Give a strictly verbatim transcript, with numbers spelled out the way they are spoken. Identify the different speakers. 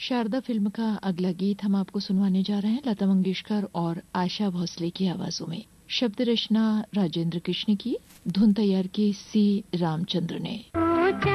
Speaker 1: Sharda film का अगला गीत हम आपको सुनवाने जा रहे हैं लता मंगेशकर और आशा भोसले की आवाजों में। शब्द रचना राजेंद्र कृष्ण की, धुन तैयार की सी रामचंद्र ने।